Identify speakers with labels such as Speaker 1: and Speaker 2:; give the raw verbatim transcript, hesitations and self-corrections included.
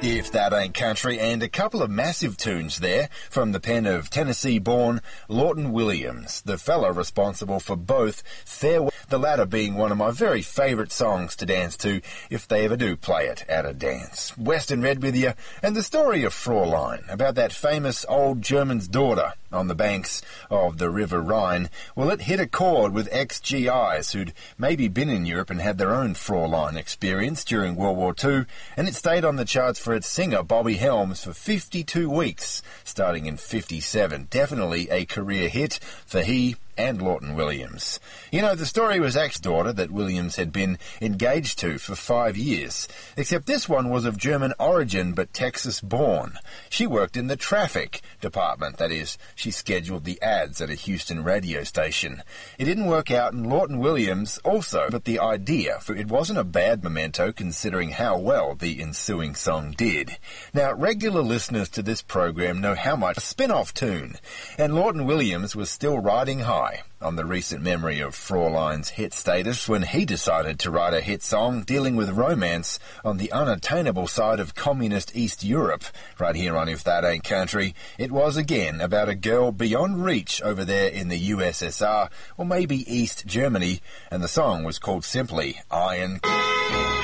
Speaker 1: If That Ain't Country, and a couple of massive tunes there from the pen of Tennessee-born Lawton Williams, the fellow responsible for both Farewell, the latter being one of my very favourite songs to dance to if they ever do play it at a dance. Western Red with you, and the story of Fraulein, about that famous old German's daughter on the banks of the River Rhine. Well, it hit a chord with ex-G Is who'd maybe been in Europe and had their own Fraulein experience during World War Two, and it stayed on the charts for its singer Bobby Helms for fifty-two weeks, starting in fifty-seven. Definitely a career hit for he and Lawton Williams. You know, the story was X's daughter that Williams had been engaged to for five years, except this one was of German origin but Texas-born. She worked in the traffic department, that is, she scheduled the ads at a Houston radio station. It didn't work out, and Lawton Williams also, but the idea, for it wasn't a bad memento considering how well the ensuing song did. Now, regular listeners to this program know how much a spin-off tune, and Lawton Williams was still riding high on the recent memory of Fraulein's hit status when he decided to write a hit song dealing with romance on the unattainable side of communist East Europe. Right here on If That Ain't Country, it was again about a girl beyond reach over there in the U S S R, or maybe East Germany, and the song was called simply Iron